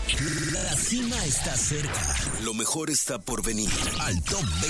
La cima está cerca. Lo mejor está por venir. Al Top